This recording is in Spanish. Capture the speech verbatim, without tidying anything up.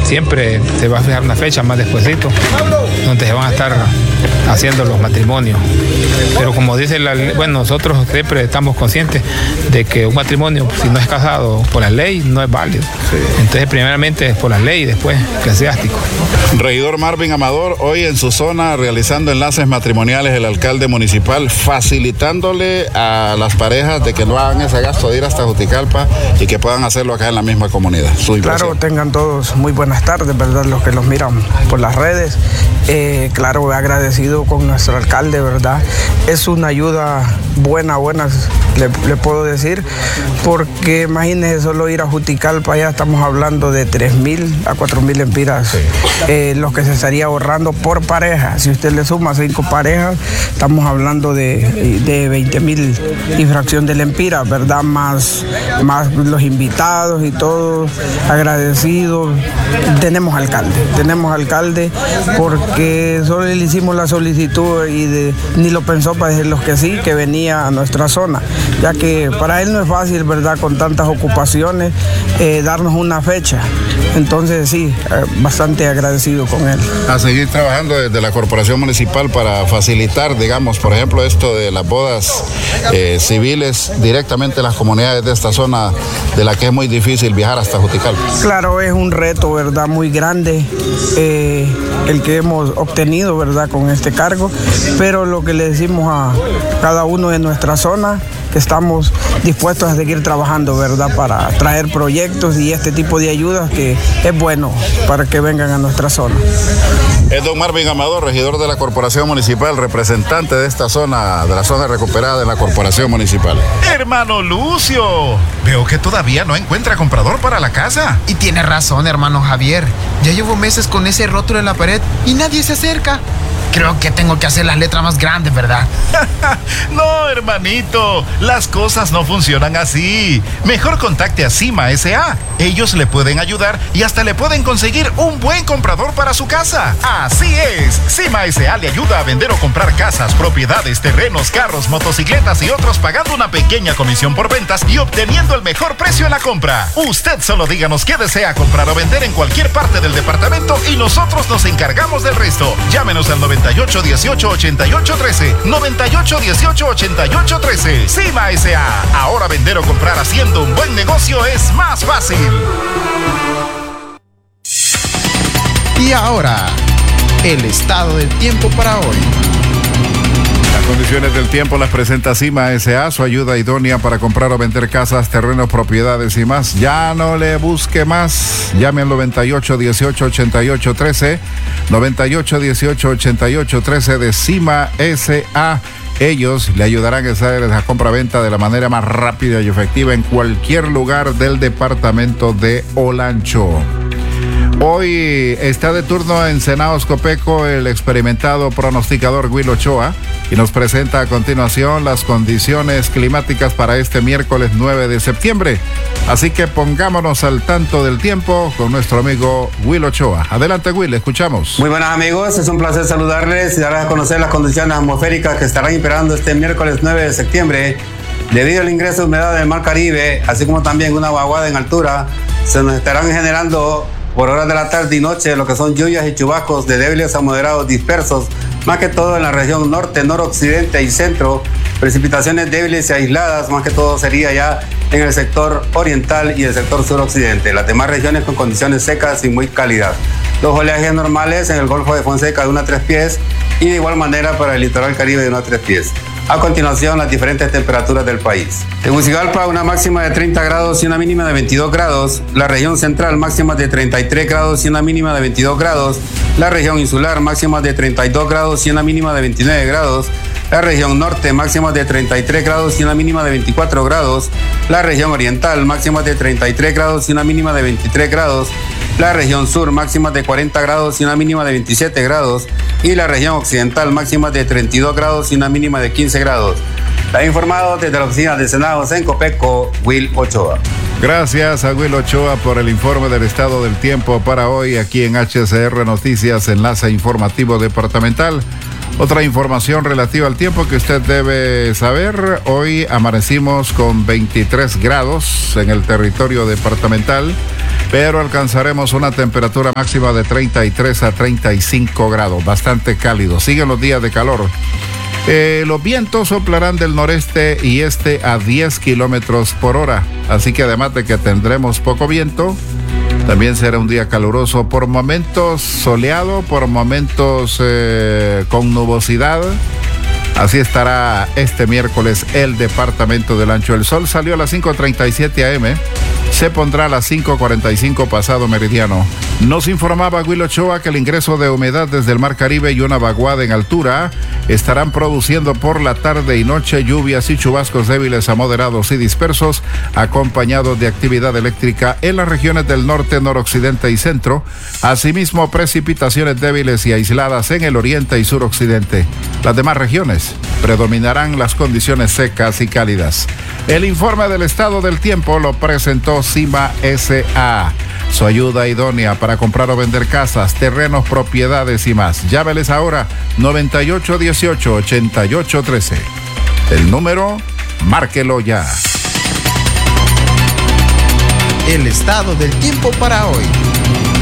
siempre se va a fijar una fecha más despuesito, donde se van a estar haciendo los matrimonios. Pero como dice la ley, bueno, nosotros siempre estamos conscientes de que un matrimonio, si no es casado por la ley, no es válido. Sí. Entonces, primeramente es por la ley y después eclesiástico. Regidor Marvin Amador, hoy en su zona realizando enlaces matrimoniales, el alcalde municipal facilitándole a las parejas de que no hagan ese gasto de ir hasta Juticalpa y que puedan hacerlo acá en la misma comunidad. Su claro, tengan todos muy buenas tardes, ¿verdad? Los que los miran por las redes. Eh, claro, agradecido con nuestro alcalde, ¿verdad? Es una ayuda buena, buena, le, le puedo decir, porque imagínense solo ir a Juticalpa, ya estamos hablando de tres mil a cuatro mil empiras, sí. eh, lo que se estaría ahorrando por pareja. Si usted le suma cinco parejas, estamos hablando de, de veinte mil y fracción de lempiras, ¿verdad? Más, más los invitados y todo, agradecidos. Tenemos alcalde, tenemos alcalde porque solo le hicimos la solicitud y de, ni lo pensó para decir los que sí, que venía a nuestra zona, ya que para él no es fácil, ¿verdad? Con tantas ocupaciones, eh, darnos una fecha. Entonces sí, eh, bastante agradecido con él. A seguir trabajando desde la corporación municipal para facilitar, digamos, por ejemplo, esto de las bodas eh, civiles directamente en las comunidades de esta zona, de la que es muy difícil viajar hasta Juticalpa. Claro, es un reto, ¿verdad? Muy grande eh, el que hemos obtenido, ¿verdad? Con este cargo, pero lo que le decimos a cada uno de nuestra zona, que estamos dispuestos a seguir trabajando, ¿verdad? Para traer proyectos y este tipo de ayudas que es bueno para que vengan a nuestra zona. Es don Marvin Amador, regidor de la Corporación Municipal, representante de esta zona, de la zona recuperada de la Corporación Municipal. Hermano Lucio, veo que todavía no encuentra comprador para la casa. Y tiene razón, hermano Javier. Ya llevo meses con ese rótulo en la pared y nadie se acerca. Creo que tengo que hacer las letras más grandes, ¿verdad? No, hermanito, las cosas no funcionan así. Mejor contacte a Cima S A. Ellos le pueden ayudar y hasta le pueden conseguir un buen comprador para su casa. Así es, Cima S A le ayuda a vender o comprar casas, propiedades, terrenos, carros, motocicletas y otros pagando una pequeña comisión por ventas y obteniendo el mejor precio en la compra. Usted solo díganos qué desea comprar o vender en cualquier parte del departamento y nosotros nos encargamos del resto. Llámenos al noventa y ocho dieciocho ochenta y ocho trece, noventa y ocho dieciocho ochenta y ocho trece. Cima S A. Ahora vender o comprar haciendo un buen negocio es más fácil. Y ahora, el estado del tiempo para hoy. Las condiciones del tiempo las presenta Cima S A, su ayuda idónea para comprar o vender casas, terrenos, propiedades y más. Ya no le busque más. Llame al noventa y ocho dieciocho ochenta y ocho trece, noventa y ocho dieciocho ochenta y ocho trece de Cima S A. Ellos le ayudarán a hacer la compra-venta de la manera más rápida y efectiva en cualquier lugar del departamento de Olancho. Hoy está de turno en Senaos Copeco el experimentado pronosticador Will Ochoa y nos presenta a continuación las condiciones climáticas para este miércoles nueve de septiembre. Así que pongámonos al tanto del tiempo con nuestro amigo Will Ochoa. Adelante, Will, escuchamos. Muy buenas, amigos, es un placer saludarles y darles a conocer las condiciones atmosféricas que estarán imperando este miércoles nueve de septiembre. Debido al ingreso de humedad del Mar Caribe, así como también una vaguada en altura, se nos estarán generando por horas de la tarde y noche lo que son lluvias y chubascos de débiles a moderados dispersos, más que todo en la región norte, noroccidente y centro. Precipitaciones débiles y aisladas, más que todo sería ya en el sector oriental y el sector suroccidente. Las demás regiones con condiciones secas y muy cálidas. Los oleajes normales en el Golfo de Fonseca de uno a tres pies y de igual manera para el litoral caribe de uno a tres pies. A continuación, las diferentes temperaturas del país. Tegucigalpa, una máxima de treinta grados y una mínima de veintidós grados. La región central, máximas de treinta y tres grados y una mínima de veintidós grados. La región insular, máximas de treinta y dos grados y una mínima de veintinueve grados. La región norte, máximas de treinta y tres grados y una mínima de veinticuatro grados. La región oriental, máximas de treinta y tres grados y una mínima de veintitrés grados. La región sur, máximas de cuarenta grados y una mínima de veintisiete grados. Y la región occidental, máximas de treinta y dos grados y una mínima de quince grados. La ha informado desde la oficina de Senaos en Copeco, Will Ochoa. Gracias a Will Ochoa por el informe del estado del tiempo para hoy aquí en H C R Noticias, Enlace Informativo Departamental. Otra información relativa al tiempo que usted debe saber. Hoy amanecimos con veintitrés grados en el territorio departamental. pero alcanzaremos una temperatura máxima de treinta y tres a treinta y cinco grados, bastante cálido. Siguen los días de calor. Eh, los vientos soplarán del noreste y este a diez kilómetros por hora, así que además de que tendremos poco viento, también será un día caluroso, por momentos soleado, por momentos eh, con nubosidad. Así estará este miércoles el departamento del Ancho. El sol salió a las cinco treinta y siete a eme, se pondrá a las cinco cuarenta y cinco pasado meridiano. Nos informaba Will Ochoa que el ingreso de humedad desde el Mar Caribe y una vaguada en altura estarán produciendo por la tarde y noche lluvias y chubascos débiles a moderados y dispersos, acompañados de actividad eléctrica en las regiones del norte, noroccidente y centro. Asimismo, precipitaciones débiles y aisladas en el oriente y suroccidente. Las demás regiones predominarán las condiciones secas y cálidas. El informe del estado del tiempo lo presentó Cima S A. Su ayuda idónea para comprar o vender casas, terrenos, propiedades y más. Llámeles ahora noventa y ocho dieciocho ochenta y ocho trece. El número, márquelo ya. El estado del tiempo para hoy.